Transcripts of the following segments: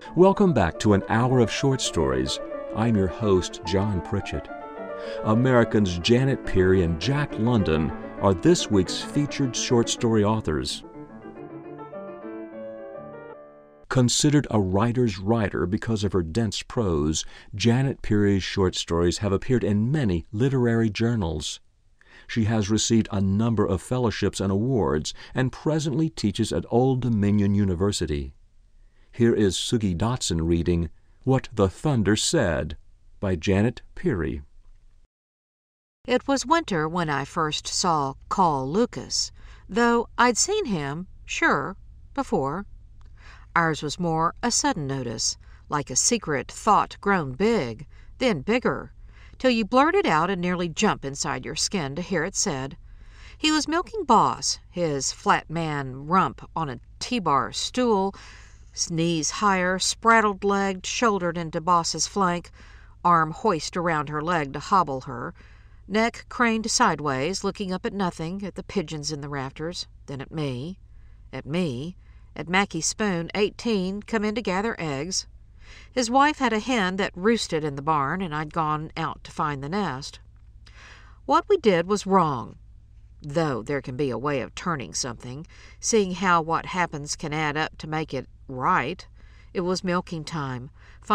Welcome back to an hour of short stories. I'm your host, John Pritchett. Americans Janet Peary and Jack London are this week's featured short story authors. Considered a writer's writer because of her dense prose, Janet Peary's short stories have appeared in many literary journals. She has received a number of fellowships and awards and presently teaches at Old Dominion University. Here is Sugi Dotson reading What the Thunder Said by Janet Peary. It was winter when I first saw Call Lucas, though I'd seen him, sure, before. Ours was more a sudden notice, like a secret thought grown big, then bigger, till you blurt it out and nearly jump inside your skin to hear it said. He was milking Boss, his flat man rump on a T-bar stool, knees higher, spraddled-legged, shouldered into Boss's flank, arm hoist around her leg to hobble her, neck craned sideways, looking up at nothing, at the pigeons in the rafters, then at me, at Mackie Spoon, 18, come in to gather eggs. His wife had a hen that roosted in the barn, and I'd gone out to find the nest. What we did was wrong, though there can be a way of turning something, seeing how what happens can add up to make it right. It was milking time,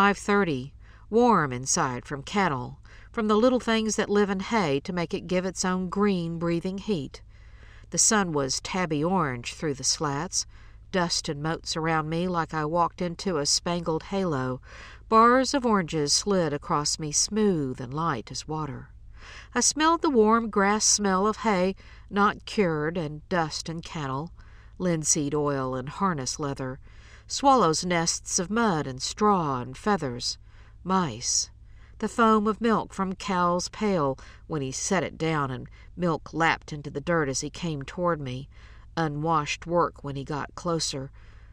5:30, warm inside from cattle, from the little things that live in hay to make it give its own green, breathing heat. The sun was tabby orange through the slats, dust and motes around me like I walked into a spangled halo. Bars of oranges slid across me smooth and light as water. I smelled the warm grass smell of hay not cured and dust and cattle, linseed oil and harness leather, swallows' nests of mud and straw and feathers, mice, the foam of milk from cow's pail when he set it down and milk lapped into the dirt as he came toward me, unwashed work when he got closer,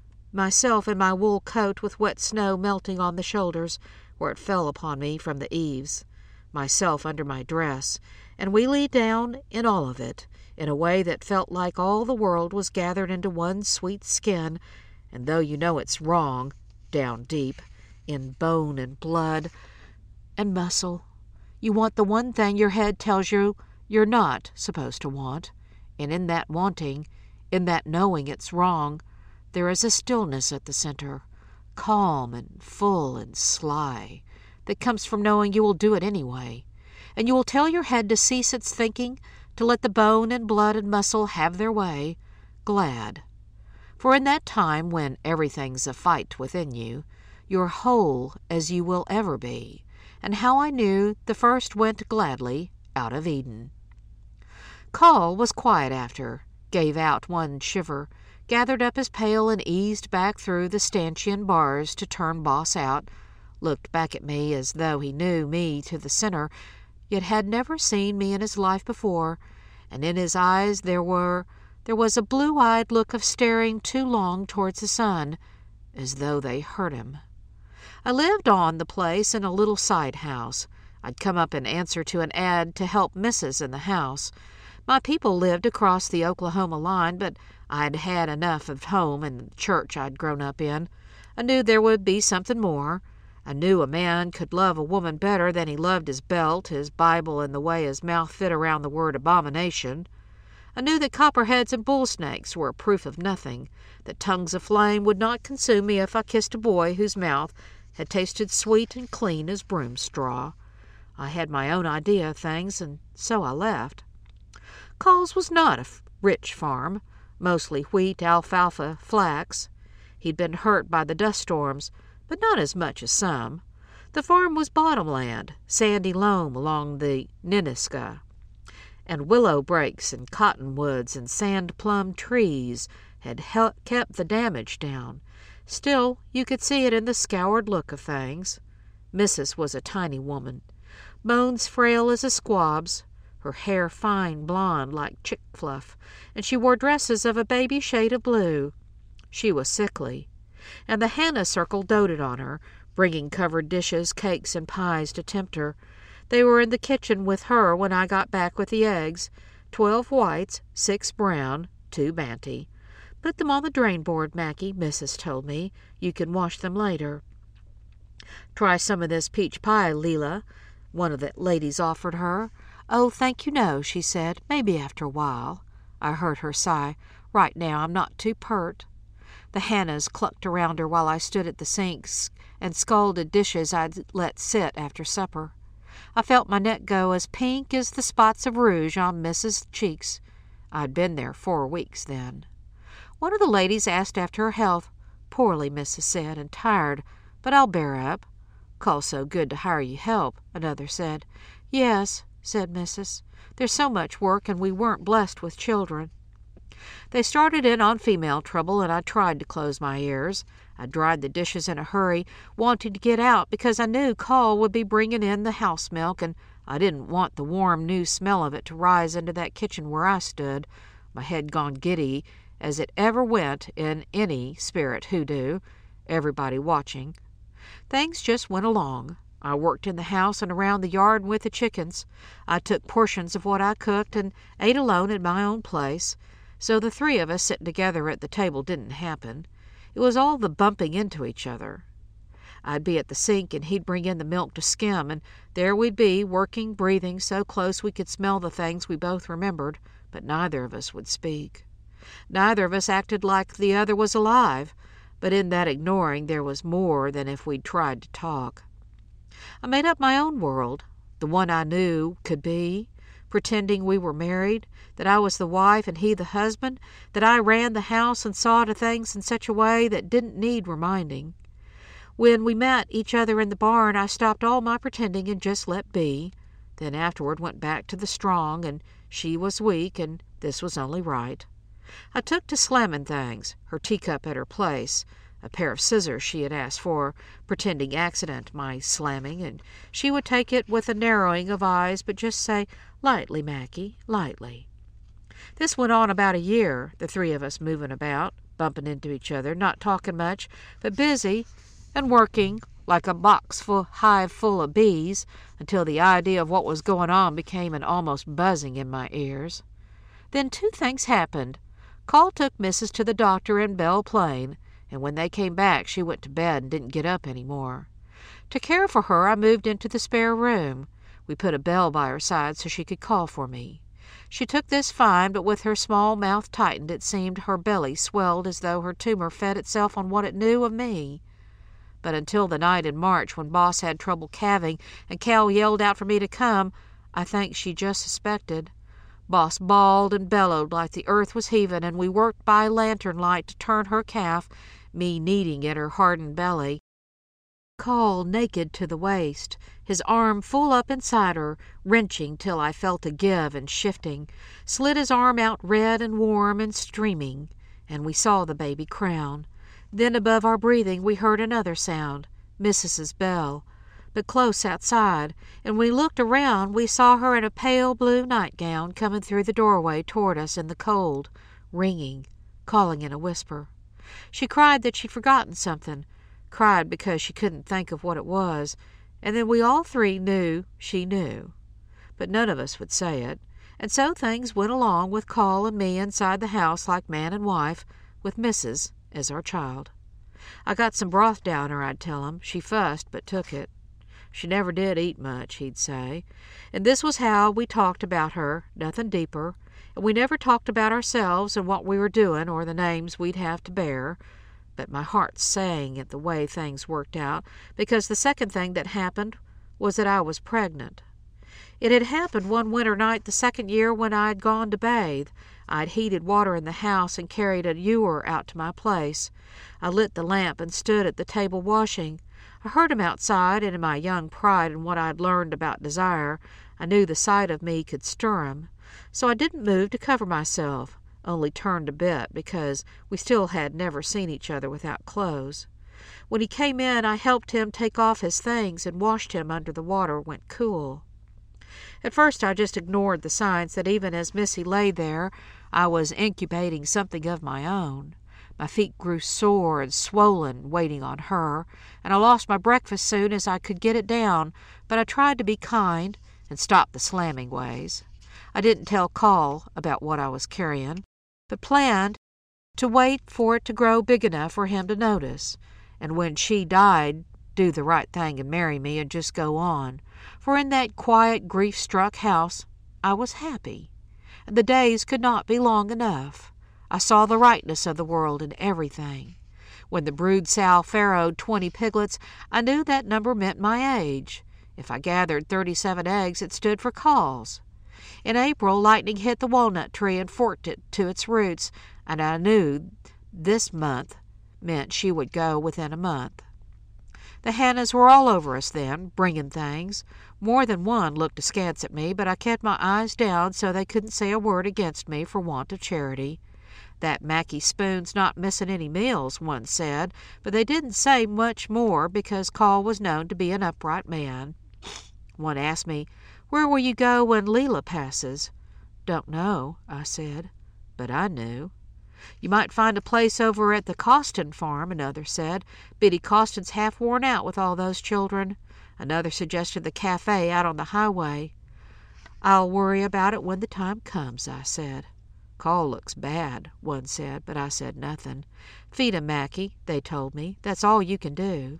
myself in my wool coat with wet snow melting on the shoulders where it fell upon me from the eaves, myself under my dress, and we lay down in all of it, in a way that felt like all the world was gathered into one sweet skin, and though you know it's wrong, down deep, in bone and blood and muscle, you want the one thing your head tells you you're not supposed to want, and in that wanting, in that knowing it's wrong, there is a stillness at the center, calm and full and sly, that comes from knowing you will do it anyway, and you will tell your head to cease its thinking, to let the bone and blood and muscle have their way, glad. For in that time when everything's a fight within you, you're whole as you will ever be, and how I knew the first went gladly out of Eden. Call was quiet after, gave out one shiver, gathered up his pail and eased back through the stanchion bars to turn Boss out, looked back at me as though he knew me to the center, yet had never seen me in his life before, and in his eyes there was a blue-eyed look of staring too long towards the sun, as though they hurt him. I lived on the place in a little side house. I'd come up in answer to an ad to help Mrs. in the house. My people lived across the Oklahoma line, but I'd had enough of home and the church I'd grown up in. I knew there would be something more. I knew a man could love a woman better than he loved his belt, his Bible, and the way his mouth fit around the word abomination. I knew that copperheads and bull snakes were a proof of nothing, that tongues of flame would not consume me if I kissed a boy whose mouth had tasted sweet and clean as broom straw. I had my own idea of things, and so I left. Call's was not a rich farm, mostly wheat, alfalfa, flax. He'd been hurt by the dust storms, but not as much as some. The farm was bottomland, sandy loam along the Nenaska, and willow brakes and cottonwoods and sand plum trees had kept the damage down. Still, you could see it in the scoured look of things. Mrs. was a tiny woman, bones frail as a squab's, her hair fine blonde like chick fluff, and she wore dresses of a baby shade of blue. She was sickly, and the Hannah circle doted on her, bringing covered dishes, cakes, and pies to tempt her. They were in the kitchen with her when I got back with the eggs, 12 whites, 6 brown, 2 banty. "Put them on the drain board, Mackie," Mrs. told me. "You can wash them later." "Try some of this peach pie, Leila," one of the ladies offered her. "Oh, thank you, no," she said. "Maybe after a while." I heard her sigh. "Right now I'm not too pert." The Hannahs clucked around her while I stood at the sinks and scalded dishes I'd let sit after supper. I felt my neck go as pink as the spots of rouge on Mrs. cheeks. I'd been there 4 weeks then. One of the ladies asked after her health. "Poorly," Mrs. said, "and tired, but I'll bear up." "Call's so good to hire you help," another said. "Yes," said Mrs. "There's so much work, and we weren't blessed with children." They started in on female trouble, and I tried to close my ears. I dried the dishes in a hurry, wanting to get out because I knew Call would be bringing in the house milk, and I didn't want the warm, new smell of it to rise into that kitchen where I stood, my head gone giddy as it ever went in any spirit hoodoo, everybody watching. Things just went along. I worked in the house and around the yard and with the chickens. I took portions of what I cooked and ate alone in my own place, so the 3 of us sitting together at the table didn't happen. It was all the bumping into each other. I'd be at the sink and he'd bring in the milk to skim, and there we'd be, working, breathing, so close we could smell the things we both remembered, but neither of us would speak. Neither of us acted like the other was alive, but in that ignoring there was more than if we'd tried to talk. I made up my own world, the one I knew could be, pretending we were married, that I was the wife and he the husband, that I ran the house and saw to things in such a way that didn't need reminding. When we met each other in the barn, I stopped all my pretending and just let be, then afterward went back to the strong, and she was weak, and this was only right. I took to slamming things, her teacup at her place, a pair of scissors she had asked for, pretending accident my slamming, and she would take it with a narrowing of eyes, but just say, "Lightly, Mackie, lightly." This went on about a year, the 3 of us moving about, bumping into each other, not talking much, but busy and working like a hive full of bees, until the idea of what was going on became an almost buzzing in my ears. Then 2 things happened. Call took Mrs. to the doctor in Belle Plaine, and when they came back she went to bed and didn't get up any more. To care for her, I moved into the spare room. We put a bell by her side so she could call for me. She took this fine, but with her small mouth tightened it seemed her belly swelled as though her tumor fed itself on what it knew of me. But until the night in March when Boss had trouble calving and Cal yelled out for me to come, I think she just suspected. Boss bawled and bellowed like the earth was heaving, and we worked by lantern light to turn her calf, me kneading at her hardened belly. Call naked to the waist, his arm full up inside her, wrenching till I felt a give and shifting, slid his arm out red and warm and streaming, and we saw the baby crown. Then above our breathing we heard another sound, Mrs.'s bell, but close outside, and when we looked around we saw her in a pale blue nightgown coming through the doorway toward us in the cold, ringing, calling in a whisper. She cried that she'd forgotten something, cried because she couldn't think of what it was, and then we all 3 knew she knew. But none of us would say it, and so things went along with Call and me inside the house like man and wife, with Mrs. as our child. I got some broth down her, I'd tell him. She fussed, but took it. She never did eat much, he'd say. And this was how we talked about her, nothing deeper, and we never talked about ourselves and what we were doing or the names we'd have to bear. But my heart sang at the way things worked out, because the second thing that happened was that I was pregnant. It had happened one winter night the 2nd year when I had gone to bathe. I'd heated water in the house and carried a ewer out to my place. I lit the lamp and stood at the table washing. I heard him outside, and in my young pride and what I'd learned about desire, I knew the sight of me could stir him. So I didn't move to cover myself, only turned a bit, because we still had never seen each other without clothes. When he came in, I helped him take off his things and washed him under the water went cool. At first I just ignored the signs that even as Missy lay there, I was incubating something of my own. My feet grew sore and swollen waiting on her, and I lost my breakfast soon as I could get it down, but I tried to be kind and stop the slamming ways. I didn't tell Call about what I was carrying, but planned to wait for it to grow big enough for him to notice, and when she died, do the right thing and marry me and just go on. For in that quiet, grief-struck house I was happy. The days could not be long enough. I saw the rightness of the world in everything. When the brood sow farrowed 20 piglets, I knew that number meant my age. If I gathered 37 eggs, it stood for calls. In April, lightning hit the walnut tree and forked it to its roots, and I knew this month meant she would go within a month. The Hannahs were all over us then, bringing things. More than one looked askance at me, but I kept my eyes down so they couldn't say a word against me for want of charity. That Mackie Spoon's not missing any meals, one said, but they didn't say much more because Call was known to be an upright man. One asked me, "Where will you go when Leila passes?" "Don't know," I said, but I knew. "You might find a place over at the Costin farm," another said. "Biddy Costin's half worn out with all those children." Another suggested the cafe out on the highway. "I'll worry about it when the time comes," I said. "Call looks bad," one said, but I said nothing. "Feed him, Mackie," they told me. "That's all you can do."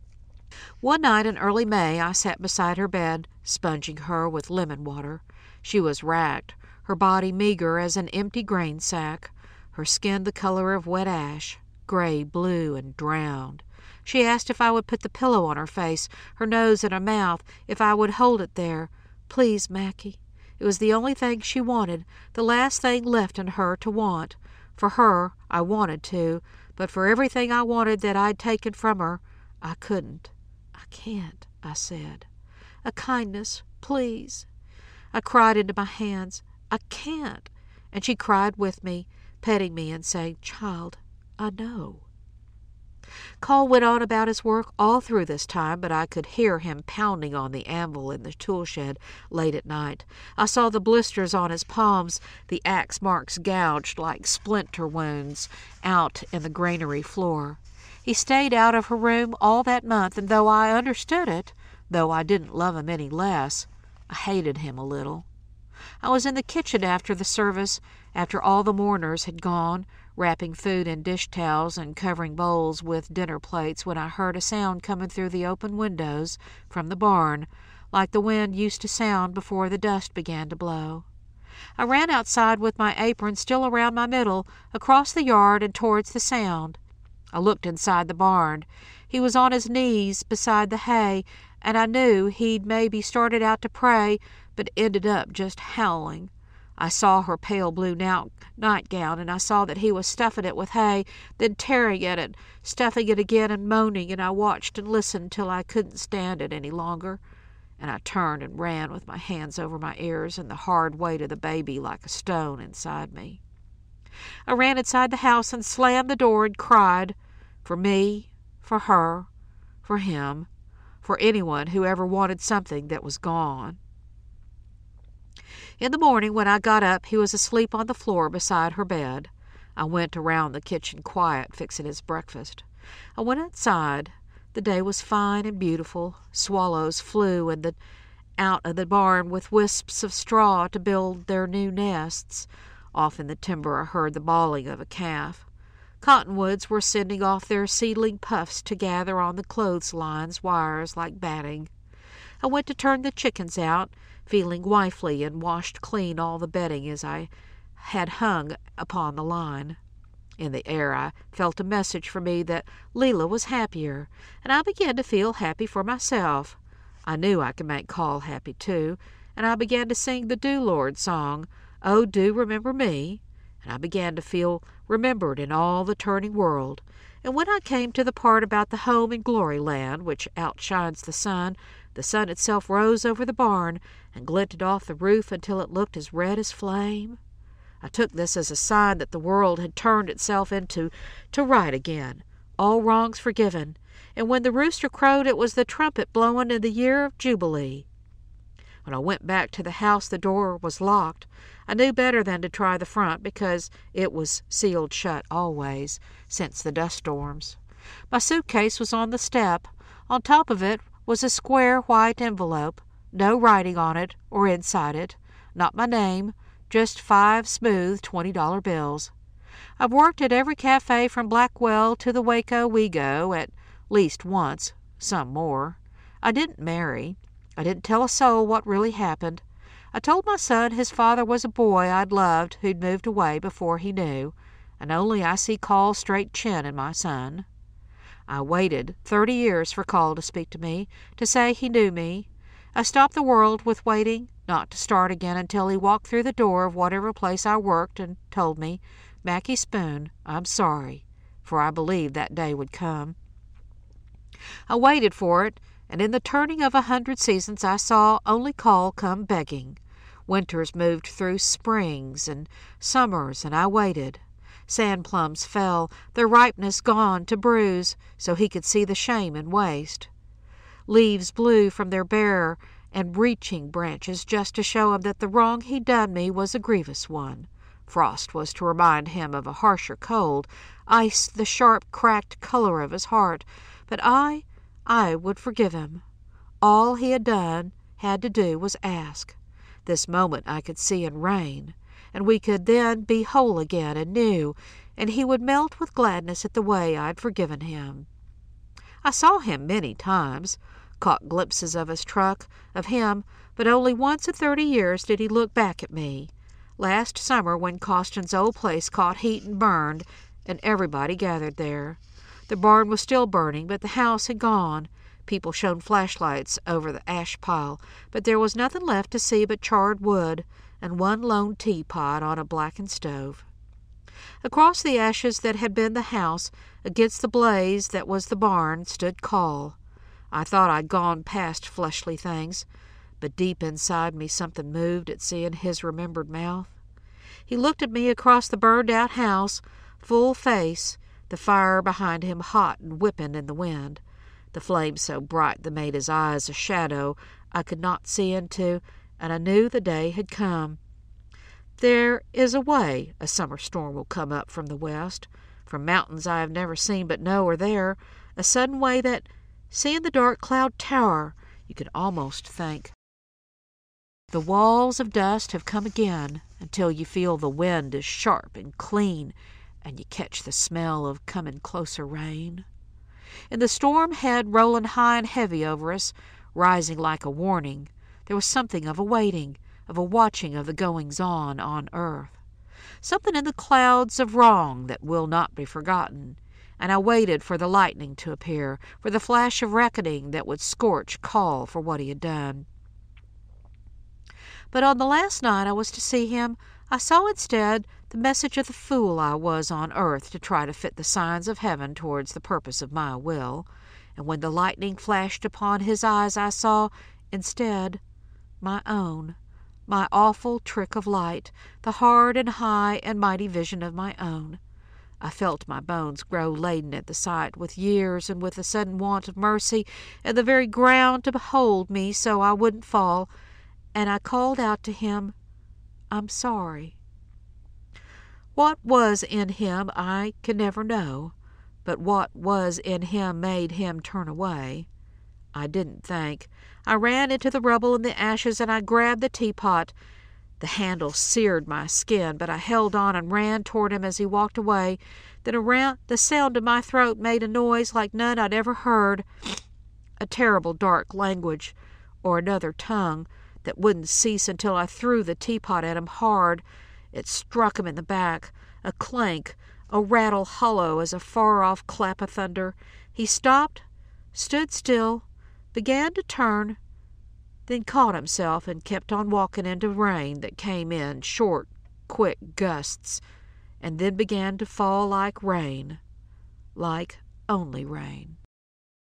One night in early May I sat beside her bed, sponging her with lemon water. She was racked, her body meager as an empty grain sack, her skin the color of wet ash, gray, blue, and drowned. She asked if I would put the pillow on her face, her nose and her mouth, if I would hold it there. "Please, Mackie." It was the only thing she wanted, the last thing left in her to want. For her, I wanted to, but for everything I wanted that I'd taken from her, I couldn't. "I can't," I said. "A kindness, please." I cried into my hands. "I can't." And she cried with me, petting me and saying, "Child, I know." Call went on about his work all through this time, but I could hear him pounding on the anvil in the tool shed late at night. I saw the blisters on his palms, the axe marks gouged like splinter wounds out in the granary floor. He stayed out of her room all that month, and though I understood it, though I didn't love him any less, I hated him a little. I was in the kitchen after the service, after all the mourners had gone, wrapping food in dish towels and covering bowls with dinner plates, when I heard a sound coming through the open windows from the barn, like the wind used to sound before the dust began to blow. I ran outside with my apron still around my middle, across the yard and towards the sound. I looked inside the barn. He was on his knees beside the hay, and I knew he'd maybe started out to pray, but ended up just howling. I saw her pale blue nightgown, and I saw that he was stuffing it with hay, then tearing at it, stuffing it again and moaning, and I watched and listened till I couldn't stand it any longer, and I turned and ran with my hands over my ears and the hard weight of the baby like a stone inside me. I ran inside the house and slammed the door and cried, for me, for her, for him, for anyone who ever wanted something that was gone. In the morning, when I got up, he was asleep on the floor beside her bed. I went around the kitchen quiet, fixing his breakfast. I went outside. The day was fine and beautiful. Swallows flew out of the barn with wisps of straw to build their new nests. Off in the timber I heard the bawling of a calf. Cottonwoods were sending off their seedling puffs to gather on the clotheslines wires like batting. I went to turn the chickens out, feeling wifely, and washed clean all the bedding as I had hung upon the line. In the air I felt a message for me that Leila was happier, and I began to feel happy for myself. I knew I could make Call happy too, and I began to sing the Do Lord song, "Oh, do remember me," and I began to feel remembered in all the turning world. And when I came to the part about the home in Glory Land, which outshines the sun itself rose over the barn and glinted off the roof until it looked as red as flame. I took this as a sign that the world had turned itself into right again, all wrongs forgiven, and when the rooster crowed it was the trumpet blowing in the year of Jubilee. When I went back to the house, the door was locked. I knew better than to try the front, because it was sealed shut always, since the dust storms. My suitcase was on the step. On top of it was a square white envelope, no writing on it or inside it, not my name, just 5 smooth $20 bills. I've worked at every cafe from Blackwell to the Waco Wego at least once, some more. I didn't marry. I didn't tell a soul what really happened. I told my son his father was a boy I'd loved who'd moved away before he knew, and only I see Call's straight chin in my son. I waited 30 years for Call to speak to me, to say he knew me. I stopped the world with waiting, not to start again until he walked through the door of whatever place I worked and told me, "Mackie Spoon, I'm sorry," for I believed that day would come. I waited for it, and in the turning of 100 seasons I saw only Call come begging. Winters moved through springs and summers, and I waited. Sand plums fell, their ripeness gone to bruise, so he could see the shame and waste. Leaves blew from their bare and reaching branches just to show him that the wrong he'd done me was a grievous one. Frost was to remind him of a harsher cold, ice the sharp, cracked color of his heart. But I would forgive him. All he had to do was ask. This moment I could see in rain, and we could then be whole again and new, and he would melt with gladness at the way I'd forgiven him. I saw him many times, caught glimpses of his truck, of him, but only once in 30 years did he look back at me. Last summer when Costin's old place caught heat and burned, and everybody gathered there. The barn was still burning, but the house had gone. People shone flashlights over the ash pile, but there was nothing left to see but charred wood and one lone teapot on a blackened stove. Across the ashes that had been the house, against the blaze that was the barn, stood Call. I thought I'd gone past fleshly things, but deep inside me something moved at seeing his remembered mouth. He looked at me across the burned-out house, full face, the fire behind him hot and whipping in the wind, the flame so bright that made his eyes a shadow I could not see into, and I knew the day had come. There is a way a summer storm will come up from the west, from mountains I have never seen but know are there, a sudden way that, seeing the dark cloud tower, you could almost think the walls of dust have come again, until you feel the wind is sharp and clean, and you catch the smell of coming closer rain. In the storm head rolling high and heavy over us, rising like a warning, there was something of a waiting, of a watching of the goings-on earth. Something in the clouds of wrong that will not be forgotten, and I waited for the lightning to appear, for the flash of reckoning that would scorch Call for what he had done. But on the last night I was to see him, I saw instead the message of the fool I was on earth to try to fit the signs of heaven towards the purpose of my will, and when the lightning flashed upon his eyes I saw, instead, my own, my awful trick of light, the hard and high and mighty vision of my own. I felt my bones grow laden at the sight with years and with a sudden want of mercy and the very ground to behold me so I wouldn't fall, and I called out to him, "I'm sorry." What was in him I can never know, but what was in him made him turn away. I didn't think. I ran into the rubble and the ashes, and I grabbed the teapot. The handle seared my skin, but I held on and ran toward him as he walked away. Then around the sound in my throat made a noise like none I'd ever heard, a terrible dark language, or another tongue, that wouldn't cease until I threw the teapot at him hard. It struck him in the back, a clank, a rattle hollow as a far-off clap of thunder. He stopped, stood still, began to turn, then caught himself and kept on walking into rain that came in short, quick gusts, and then began to fall like rain, like only rain.